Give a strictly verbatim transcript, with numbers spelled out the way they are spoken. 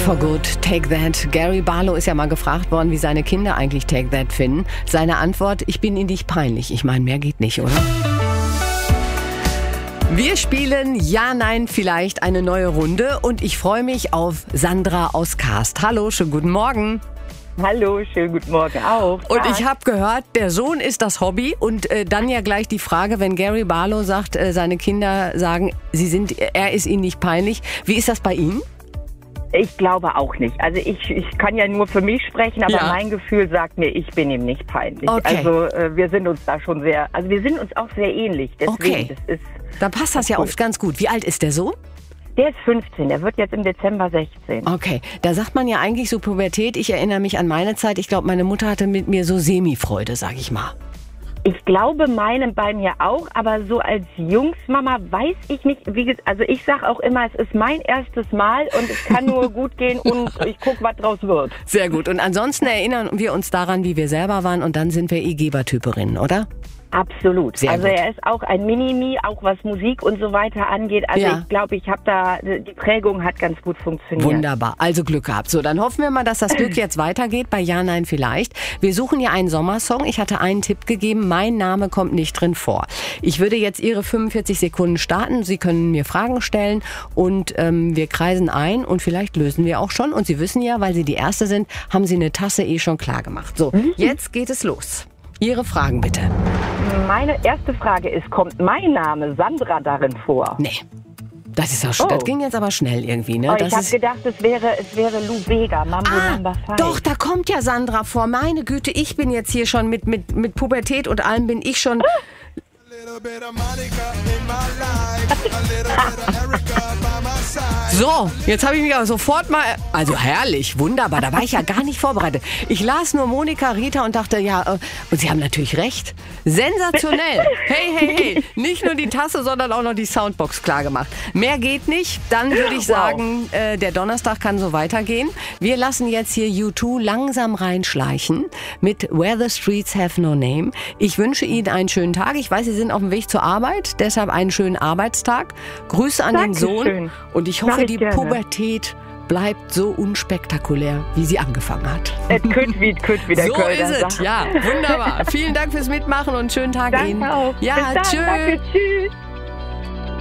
for Good, Take That. Gary Barlow ist ja mal gefragt worden, wie seine Kinder eigentlich Take That finden. Seine Antwort, ich bin ihnen nicht peinlich. Ich meine, mehr geht nicht, oder? Wir spielen Ja, Nein, vielleicht eine neue Runde und ich freue mich auf Sandra aus Kast. Hallo, schönen guten Morgen. Hallo, schönen guten Morgen auch. Und ich habe gehört, der Sohn ist das Hobby und äh, dann ja gleich die Frage, wenn Gary Barlow sagt, äh, seine Kinder sagen, sie sind, er ist ihnen nicht peinlich. Wie ist das bei Ihnen? Ich glaube auch nicht. Also ich, ich kann ja nur für mich sprechen, aber Ja. mein Gefühl sagt mir, ich bin ihm nicht peinlich. Okay. Also äh, wir sind uns da schon sehr, also wir sind uns auch sehr ähnlich. Deswegen, Okay. das ist, Da passt das ja cool. oft ganz gut. Wie alt ist der Sohn? Der ist fünfzehn, der wird jetzt im Dezember sechzehn. Okay, da sagt man ja eigentlich so Pubertät. Ich erinnere mich an meine Zeit. Ich glaube, meine Mutter hatte mit mir so Semi-Freude, sag ich mal. Ich glaube meinen beiden ja auch, aber so als Jungsmama weiß ich nicht, wie gesagt, also ich sage auch immer, es ist mein erstes Mal und es kann nur gut gehen und ich gucke, was draus wird. Sehr gut. Und ansonsten erinnern wir uns daran, wie wir selber waren und dann sind wir eh Gebertyperinnen, oder? Absolut. Sehr also gut. er ist auch ein Minimi, auch was Musik und so weiter angeht. Also Ja. ich glaube, ich habe da, die Prägung hat ganz gut funktioniert. Wunderbar, also Glück gehabt. So, dann hoffen wir mal, dass das Glück jetzt weitergeht bei Ja, Nein, vielleicht. Wir suchen ja einen Sommersong. Ich hatte einen Tipp gegeben, mein Name kommt nicht drin vor. Ich würde jetzt Ihre fünfundvierzig Sekunden starten. Sie können mir Fragen stellen und ähm, wir kreisen ein und vielleicht lösen wir auch schon. Und Sie wissen ja, weil Sie die Erste sind, haben Sie eine Tasse eh schon klar gemacht. So, jetzt geht es los. Ihre Fragen bitte. Meine erste Frage ist, kommt mein Name Sandra darin vor? Nee. Das ist auch sch- Oh. das ging jetzt aber schnell irgendwie, ne? Oh, Das ich habe ist gedacht, es wäre, es wäre Lou Vega, Mambo Ah, Number Five. doch, da kommt ja Sandra vor. Meine Güte, ich bin jetzt hier schon mit, mit, mit Pubertät und allem bin ich schon... So, jetzt habe ich mich aber sofort mal... Also herrlich, wunderbar, da war ich ja gar nicht vorbereitet. Ich las nur Monika, Rita und dachte, ja, äh, und Sie haben natürlich recht. Sensationell. Hey, hey, hey. Nicht nur die Tasse, sondern auch noch die Soundbox klar gemacht. Mehr geht nicht. Dann würde ich Wow. sagen, äh, der Donnerstag kann so weitergehen. Wir lassen jetzt hier U zwei langsam reinschleichen mit Where the Streets Have No Name. Ich wünsche Ihnen einen schönen Tag. Ich weiß, Sie sind auf dem Weg zur Arbeit, deshalb einen schönen Arbeitstag. Grüße an den Sohn Dankeschön. und ich Mach hoffe, ich die gerne. Pubertät bleibt so unspektakulär, wie sie angefangen hat. Es kütt wie, kütt wie der So Kölner ist es, sagt. ja, wunderbar. Vielen Dank fürs Mitmachen und schönen Tag Ihnen. Danke auch. Ja, Bis dann, tschö. danke, tschüss.